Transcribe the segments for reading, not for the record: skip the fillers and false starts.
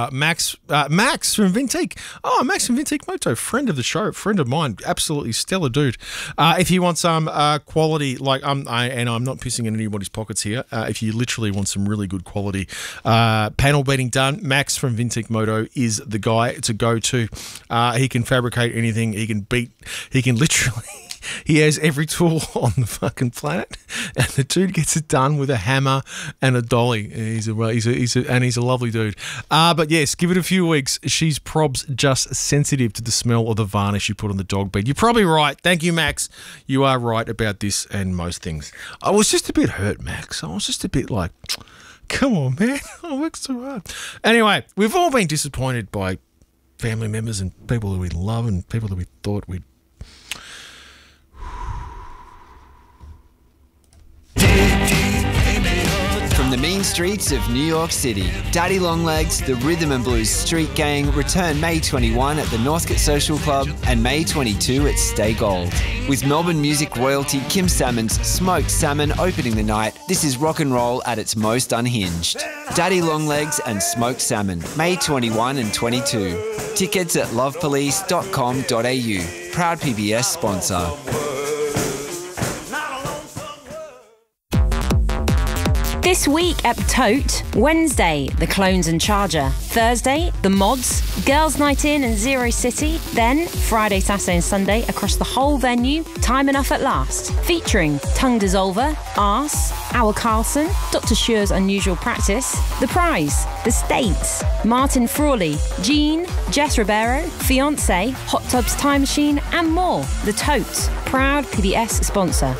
Max from Vintique. Oh, Max from Vintique Moto, friend of the show, friend of mine, absolutely stellar dude. If you want some quality, like I'm not pissing in anybody's pockets here. If you literally want some really good quality panel beating done, Max from Vintique Moto is the guy to go to. He can fabricate anything. He can literally. He has every tool on the fucking planet, and the dude gets it done with a hammer and a dolly. He's a lovely dude. But yes, give it a few weeks. She's probs just sensitive to the smell of the varnish you put on the dog bed. You're probably right. Thank you, Max. You are right about this and most things. I was just a bit hurt, Max. I was just a bit like, come on, man. I worked so hard. Anyway, we've all been disappointed by family members and people that we love and people that we thought we'd. From the mean streets of New York City, Daddy Longlegs, the Rhythm and Blues Street Gang return May 21 at the Northcote Social Club and May 22 at Stay Gold. With Melbourne music royalty Kim Salmon's Smoked Salmon opening the night, this is rock and roll at its most unhinged. Daddy Longlegs and Smoked Salmon, May 21 and 22. Tickets at lovepolice.com.au. Proud PBS sponsor. This week at Tote, Wednesday, The Clones and Charger. Thursday, The Mods, Girls Night In and Zero City. Then, Friday, Saturday and Sunday, across the whole venue, Time Enough at Last. Featuring Tongue Dissolver, Arse, Our Carlson, Dr. Schure's Unusual Practice, The Prize, The States, Martin Frawley, Jean, Jess Ribeiro, Fiancé, Hot Tubs Time Machine and more. The Tote, proud PBS sponsor.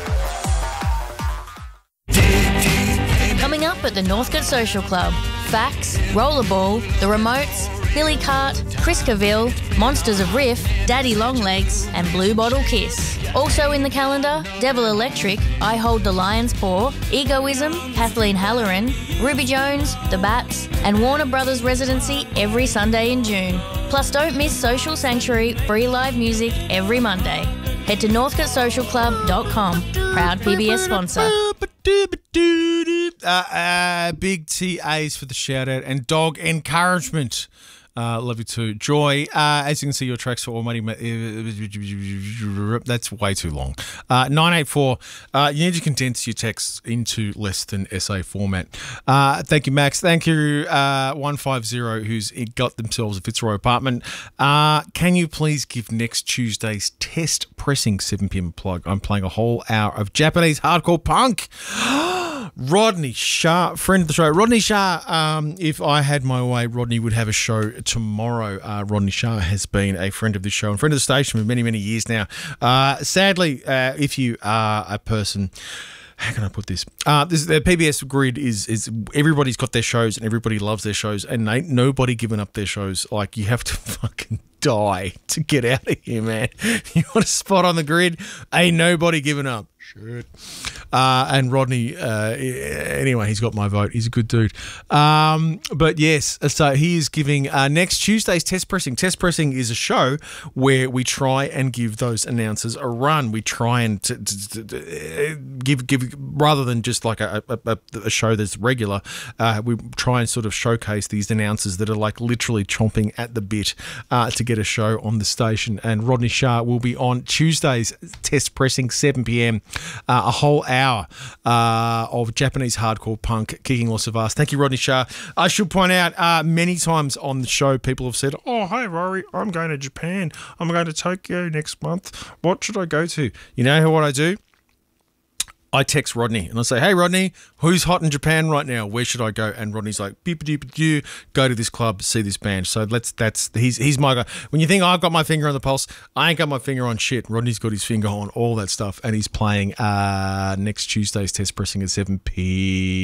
Coming up at the Northcote Social Club, Fax, Rollerball, The Remotes, Billy Cart, Chris Cavill, Monsters of Riff, Daddy Longlegs and Blue Bottle Kiss. Also in the calendar, Devil Electric, I Hold the Lion's Paw, Egoism, Kathleen Halloran, Ruby Jones, The Bats and Warner Brothers residency every Sunday in June. Plus don't miss Social Sanctuary free live music every Monday. Head to northcotesocialclub.com. Proud PBS sponsor. Big TAs for the shout out and dog encouragement. Love you too. Joy, as you can see, your tracks for Almighty. That's way too long. 984. You need to condense your texts into less than essay format. Thank you, Max. Thank you, 150, who's got themselves a Fitzroy apartment. Can you please give next Tuesday's test pressing 7 p.m. plug? I'm playing a whole hour of Japanese hardcore punk. Rodney Shah, friend of the show. Rodney Shah, if I had my way, Rodney would have a show tomorrow. Rodney Shah has been a friend of the show and friend of the station for many, many years now. Sadly, if you are a person... How can I put this? The PBS grid is everybody's got their shows and everybody loves their shows and ain't nobody giving up their shows. Like, you have to fucking die to get out of here, man. You want a spot on the grid? Ain't nobody giving up. Shit. And Rodney, anyway, he's got my vote. He's a good dude. But yes, so he is giving next Tuesday's Test Pressing. Test Pressing is a show where we try and give those announcers a run. We try and give rather than just like a show that's regular, we try and sort of showcase these announcers that are like literally chomping at the bit to get a show on the station. And Rodney Shah will be on Tuesday's Test Pressing, 7 p.m. A whole hour of Japanese hardcore punk kicking lots of ass. Thank you, Rodney Shah. I should point out many times on the show people have said, oh, hey, Rory, I'm going to Japan. I'm going to Tokyo next month. What should I go to? You know what I do? I text Rodney and I say, hey, Rodney, who's hot in Japan right now? Where should I go? And Rodney's like, beep-a-doop-a-doo, go to this club, see this band. So he's my guy. When you think I've got my finger on the pulse, I ain't got my finger on shit. Rodney's got his finger on all that stuff, and he's playing next Tuesday's Test Pressing at 7 p.m.